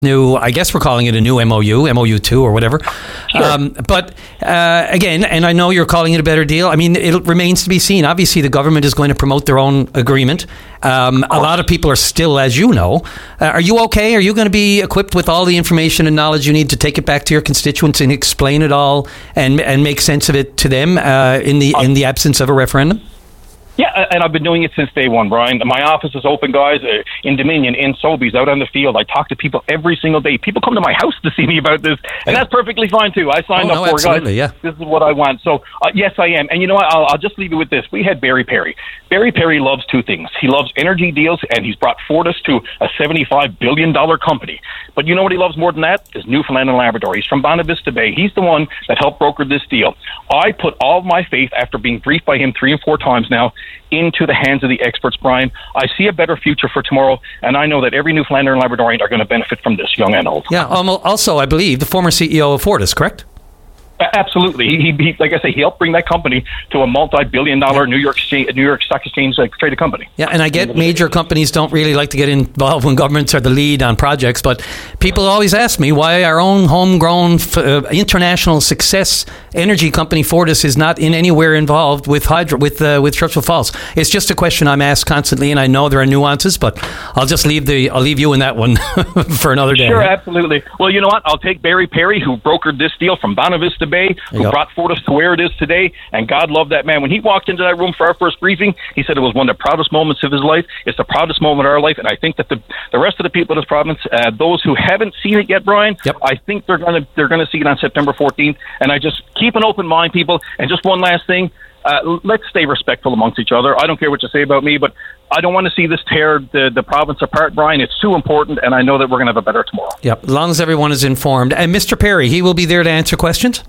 new, I guess we're calling it a new MOU2 or whatever. Sure. But again, and I know you're calling it a better deal. I mean, it remains to be seen. Obviously, the government is going to promote their own agreement. A lot of people are still, as you know. Are you okay? Are you going to be equipped with all the information and knowledge you need to take it back to your constituents and explain it all and make sense of it to them in the absence of a referendum? Yeah, and I've been doing it since day one, Brian. My office is open, guys, in Dominion, in Sobeys, out on the field. I talk to people every single day. People come to my house to see me about this, and that's perfectly fine, too. I signed up for it, guys. Yeah. This is what I want. So, yes, I am. And you know what? I'll just leave you with this. We had Barry Perry. Barry Perry loves two things. He loves energy deals, and he's brought Fortis to a $75 billion company. But you know what he loves more than that? Is Newfoundland and Labrador. He's from Bonavista Bay. He's the one that helped broker this deal. I put all of my faith, after being briefed by him 3 and 4 times now, into the hands of the experts, Brian. I see a better future for tomorrow, and I know that every Newfoundlander and Labradorian are going to benefit from this, young and old. Yeah, also, I believe, the former CEO of Fortis, correct? Absolutely. He like I say, he helped bring that company to a multi-billion-dollar New York Stock Exchange traded company. Yeah, and I get major companies don't really like to get involved when governments are the lead on projects, but people always ask me why our own homegrown international success energy company Fortis is not in anywhere involved with Churchill Falls. It's just a question I'm asked constantly, and I know there are nuances, but I'll leave you in that one for another day. Sure, absolutely. Well, you know what? I'll take Barry Perry, who brokered this deal from Bonavista Bay, who brought Fortis to where it is today, and God love that man. When he walked into that room for our first briefing, he said it was one of the proudest moments of his life. It's the proudest moment of our life, and I think that the rest of the people in this province, those who haven't seen it yet, Brian, I think they're going to see it on September 14th, and I just keep an open mind, people. And just one last thing, let's stay respectful amongst each other. I don't care what you say about me, but I don't want to see this tear the province apart, Brian. It's too important, and I know that we're going to have a better tomorrow. Yep, as long as everyone is informed. And Mr. Perry, he will be there to answer questions?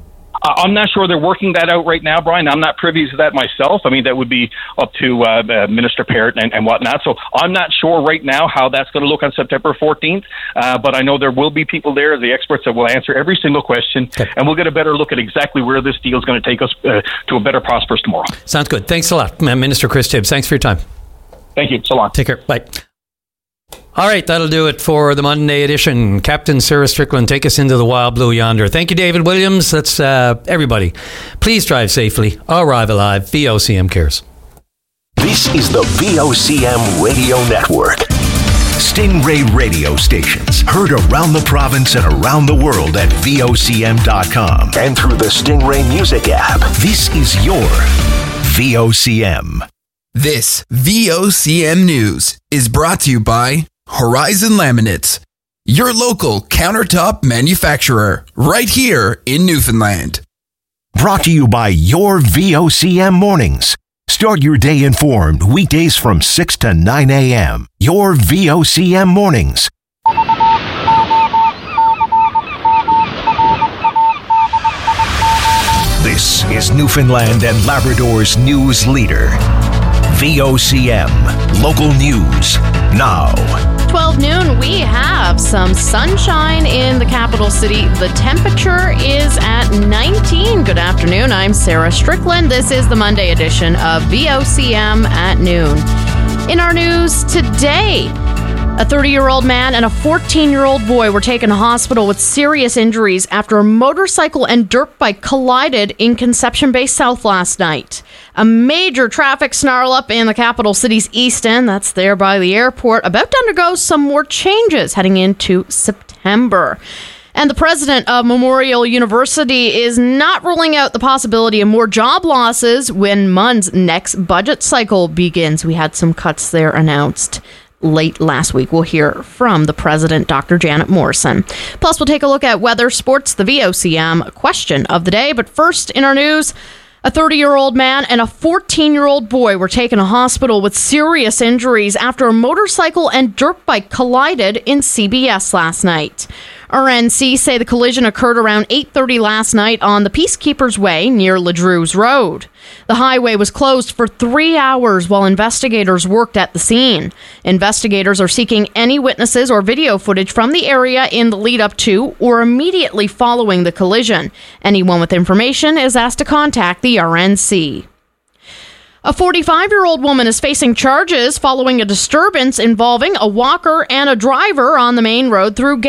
I'm not sure they're working that out right now, Brian. I'm not privy to that myself. I mean, that would be up to Minister Parrott and whatnot. So I'm not sure right now how that's going to look on September 14th. But I know there will be people there, the experts, that will answer every single question. Okay. And we'll get a better look at exactly where this deal is going to take us to a better, prosperous tomorrow. Sounds good. Thanks a lot, Minister Chris Tibbs. Thanks for your time. Thank you. So long. Take care. Bye. All right, that'll do it for the Monday edition. Captain Sarah Strickland, take us into the wild blue yonder. Thank you, David Williams. That's everybody. Please drive safely. Arrive alive. VOCM cares. This is the VOCM Radio Network. Stingray radio stations heard around the province and around the world at VOCM.com and through the Stingray Music app. This is your VOCM. This VOCM News is brought to you by Horizon Laminates, your local countertop manufacturer, right here in Newfoundland. Brought to you by your VOCM Mornings. Start your day informed weekdays from 6 to 9 a.m. Your VOCM Mornings. This is Newfoundland and Labrador's news leader. VOCM, local news, now. 12 noon, we have some sunshine in the capital city. The temperature is at 19. Good afternoon, I'm Sarah Strickland. This is the Monday edition of VOCM at noon. In our news today, a 30-year-old man and a 14-year-old boy were taken to hospital with serious injuries after a motorcycle and dirt bike collided in Conception Bay South last night. A major traffic snarl up in the capital city's east end, that's there by the airport, about to undergo some more changes heading into September. And the president of Memorial University is not ruling out the possibility of more job losses when MUN's next budget cycle begins. We had some cuts there announced late last week. We'll hear from the president, Dr. Janet Morrison. Plus, we'll take a look at weather, sports, the VOCM question of the day. But first, in our news, a 30-year-old man and a 14-year-old boy were taken to hospital with serious injuries after a motorcycle and dirt bike collided in CBS last night. RNC say the collision occurred around 8:30 last night on the Peacekeepers Way near Ledrews Road. The highway was closed for 3 hours while investigators worked at the scene. Investigators are seeking any witnesses or video footage from the area in the lead up to or immediately following the collision. Anyone with information is asked to contact the RNC. A 45-year-old woman is facing charges following a disturbance involving a walker and a driver on the main road through